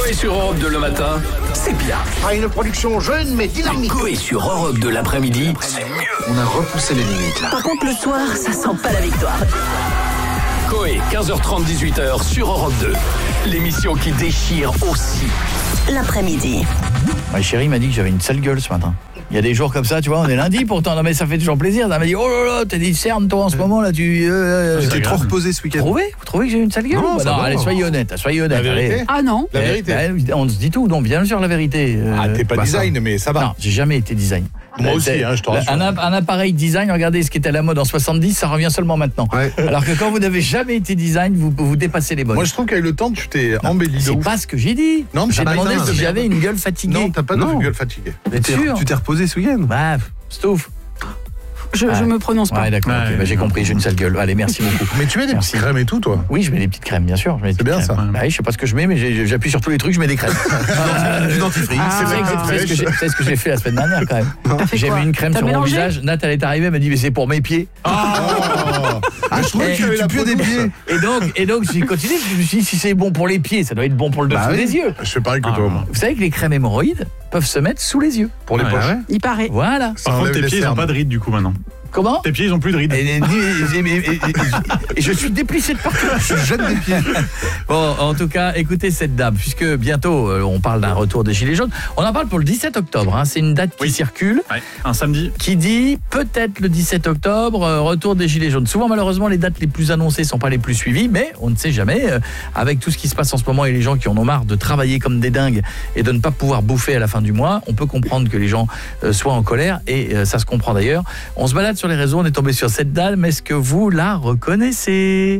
Coé sur Europe 2 le matin, c'est bien. Ah, une production jeune mais dynamique. Coé sur Europe 2 l'après-midi, c'est mieux. On a repoussé les limites là. Par contre, le soir, ça sent pas la victoire. Coé, 15h30, 18h sur Europe 2. L'émission qui déchire aussi. L'après-midi. Ma chérie m'a dit que j'avais une sale gueule ce matin. Il y a des jours comme ça, tu vois, on est lundi pourtant, non mais ça fait toujours plaisir. Elle m'a dit, oh là là, t'as des cernes toi en ce moment là, tu... J'étais trop reposé ce week-end. Vous trouvez que j'ai une sale gueule? Non, allez, soyez honnête. La vérité. Allez. Ah non. La vérité. On se dit tout, donc bien sûr la vérité. T'es pas design, mais ça va. Non, j'ai jamais été design. Moi aussi, je te rassure. Un appareil design, regardez ce qui était à la mode en 70, ça revient seulement maintenant. Ouais. Alors que quand vous n'avez jamais été design, vous dépassez les modes. Moi, je trouve qu'avec le temps, tu t'es embelli de C'est ouf. pas ce que j'ai dit. Non, mais J'ai t'as pas demandé été si un j'avais une gueule fatiguée. Non, t'as pas de gueule fatiguée. sûr. Tu t'es reposé ce week-end. Bah, stouf. Je me prononce pas. Ouais, d'accord, ok, bah, j'ai compris, j'ai une sale gueule. Allez, merci beaucoup. Mais tu mets des petites crèmes et tout, toi. Oui, je mets des petites crèmes, bien sûr. C'est bien ça. Bah, oui, je sais pas ce que je mets, mais j'appuie sur tous les trucs, je mets des crèmes. Du dentifrice. C'est ce que j'ai fait la semaine dernière quand même. J'ai quoi? mis une crème T'as sur mon mélangé visage. Nat, elle est arrivée, elle m'a dit mais c'est pour mes pieds. Je trouvais que tu avais la peau des pieds. Et donc j'ai continué, je me suis dit si c'est bon pour les pieds, ça doit être bon pour le dessous des yeux. Je fais pareil que toi, moi. Vous savez que les crèmes hémorroïdes peuvent se mettre sous les yeux. Pour les poches. Il paraît. Voilà. Par contre, tes pieds, ils n'ont pas de rides du coup maintenant. Comment? Tes pieds, ils n'ont plus de rides. Et je suis déplissé de partout. Je jette des pieds. Bon, en tout cas, écoutez cette dame, puisque bientôt, on parle d'un retour des Gilets jaunes. On en parle pour le 17 octobre. C'est une date qui circule. Ouais, un samedi. Qui dit peut-être le 17 octobre, retour des Gilets jaunes. Souvent, malheureusement, les dates les plus annoncées ne sont pas les plus suivies, mais on ne sait jamais. Avec tout ce qui se passe en ce moment et les gens qui en ont marre de travailler comme des dingues et de ne pas pouvoir bouffer à la fin du mois, on peut comprendre que les gens soient en colère et ça se comprend d'ailleurs. On se balade sur les réseaux, on est tombé sur cette dame. Est-ce que vous la reconnaissez?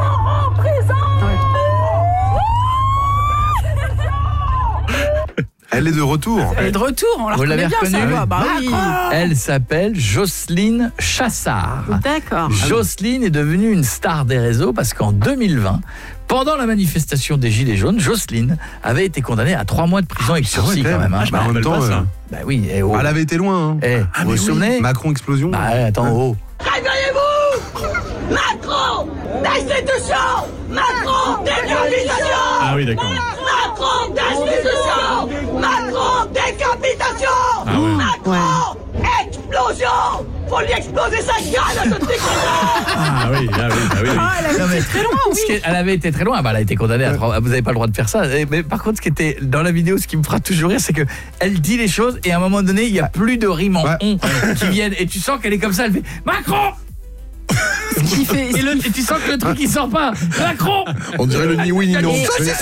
Elle est de retour. Elle est de retour, on la Vous l'avez reconnaît bien, reconnue? ça va. Bah oui. Elle s'appelle Jocelyne Chassard. D'accord. Jocelyne est devenue une star des réseaux parce qu'en 2020, pendant la manifestation des Gilets jaunes, Jocelyne avait été condamnée à 3 mois de prison avec sursis quand même. Hein. Bah, en même temps, Bah oui, elle avait été loin. vous vous souvenez? Macron explosion. Bah attends, Réveillez-vous! Macron! Destitution! Macron! Décapitation! Ah oui, d'accord. Macron! Destitution! Macron! Décapitation! Macron! Explosion! Faut lui exploser sa gueule à ce déconneur! Ah oui. Ah, elle a été très loin, oui. elle avait été très loin. Bah, elle a été condamnée à 3... Vous n'avez pas le droit de faire ça. Mais par contre, ce qui était dans la vidéo, ce qui me fera toujours rire, c'est que elle dit les choses et à un moment donné, il n'y a plus de rimes en on qui viennent. Et tu sens qu'elle est comme ça. Elle fait Macron. Qui fait... Et tu sens que le truc il sort pas. Macron. On dirait le ni oui ni non.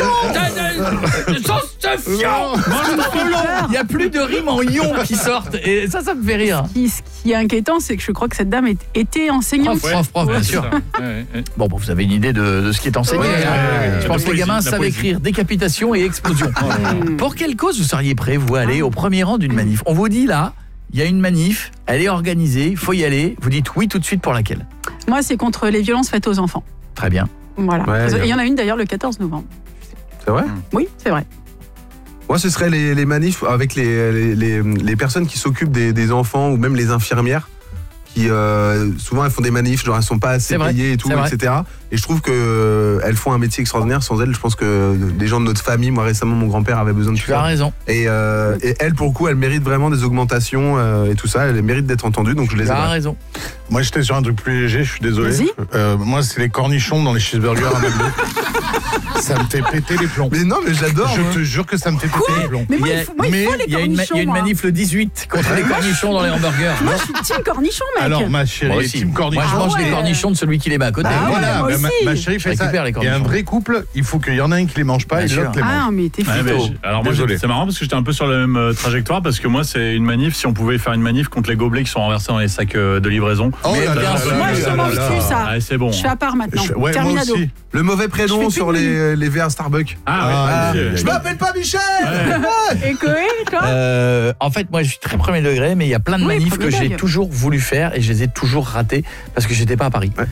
Il n'y a plus de rimes en ion qui sortent. Et ça me fait rire. Ce qui est inquiétant, c'est que je crois que cette dame était enseignante. Prof, bien sûr. Bon, vous avez une idée de ce qui est enseigné. Je pense que les gamins savent écrire décapitation et explosion. Pour quelle cause vous seriez prêt, vous, à aller au premier rang d'une manif? On vous dit là, il y a une manif, elle est organisée, il faut y aller. Vous dites oui tout de suite pour laquelle? Moi, c'est contre les violences faites aux enfants. Très bien. Voilà. Ouais, Et il y en a une d'ailleurs le 14 novembre. C'est vrai? Oui, c'est vrai. Moi, ce serait les manifs avec les personnes qui s'occupent des enfants ou même les infirmières qui souvent elles font des manifs, genre elles sont pas assez payées et tout, etc. Et je trouve que elles font un métier extraordinaire. Sans elles, je pense que des gens de notre famille, moi récemment mon grand-père avait besoin de Tu as raison. Et elles, pour le coup, elles méritent vraiment des augmentations et tout ça. Elles méritent d'être entendues, donc je les aime. Tu as raison. Moi, j'étais sur un truc plus léger, je suis désolé. Vas-y. Moi, c'est les cornichons dans les cheeseburgers à McDo. Ça me fait péter les plombs. Mais non, mais j'adore. Je te jure que ça me fait péter les plombs. Mais moi, il faut les cornichons. Il y a une manif le 18 contre les cornichons dans les hamburgers. Moi, je suis team cornichon, mec. Alors, ma chérie, team cornichon. Moi, je mange les cornichons de celui qui les met à côté. Voilà, moi aussi. ma chérie fait ça. Les Il y a un vrai couple, il faut qu'il y en ait un qui les mange pas et l'autre les mange. Ah, mais t'es fou. Alors moi, c'est marrant parce que j'étais un peu sur la même trajectoire parce que moi, c'est une manif. Si on pouvait faire une manif contre les gobelets qui sont renversés dans les sacs de livraison. Oh là là là Moi, je là mange là plus ça. Ah, c'est bon. Je suis à part maintenant. Ouais, moi Terminado. aussi. Le mauvais prénom sur les verres Starbucks. Je m'appelle pas Michel. Et Coé, toi? En fait, moi, je suis très premier degré, mais il y a plein de manifs que j'ai toujours voulu faire et je les ai toujours ratés parce que j'étais pas à Paris.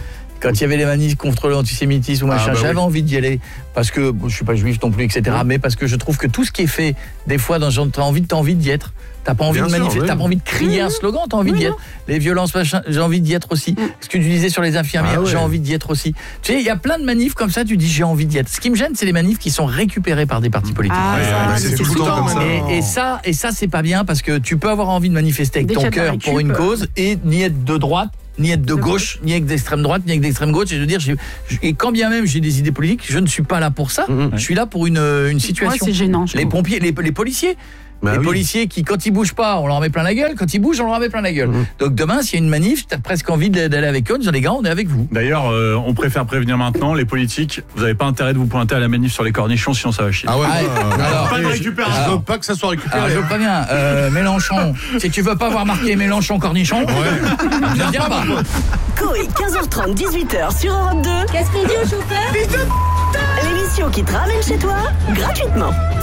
Quand il y avait les manifs contre l'antisémitisme ou machin, j'avais envie d'y aller parce que je suis pas juif non plus, etc. Mais parce que je trouve que tout ce qui est fait, des fois, dans t'as envie d'y être. T'as pas envie de manifester, t'as pas envie de crier un slogan, t'as envie d'y être. Les violences, machin, j'ai envie d'y être aussi. Ce que tu disais sur les infirmières, j'ai envie d'y être aussi. Tu sais, il y a plein de manifs comme ça, tu dis j'ai envie d'y être. Ce qui me gêne, c'est les manifs qui sont récupérés par des partis politiques. C'est tout le temps comme ça. Et ça, c'est pas bien parce que tu peux avoir envie de manifester avec ton cœur pour une cause et ni être de droite, ni être de gauche, ni être d'extrême droite, ni être d'extrême gauche. Et je veux dire, et quand bien même j'ai des idées politiques, je ne suis pas là pour ça. Je suis là pour une situation. C'est gênant. Les pompiers, les policiers. Les policiers qui, quand ils bougent pas, on leur met plein la gueule. Quand ils bougent, on leur met plein la gueule. Donc demain, s'il y a une manif, t'as presque envie d'aller avec eux en disant les gars, on est avec vous. D'ailleurs, on préfère prévenir maintenant. Les politiques, vous n'avez pas intérêt de vous pointer à la manif sur les cornichons, sinon ça va chier. Ah ouais. Alors, pas de récupération. Je veux pas que ça soit récupéré. Je préviens, Mélenchon, si tu veux pas voir marqué Mélenchon cornichon, ne viens pas. Coé, 15h30, 18h sur Europe 2. Qu'est-ce qu'on dit au chauffeur? L'émission qui te ramène chez toi gratuitement.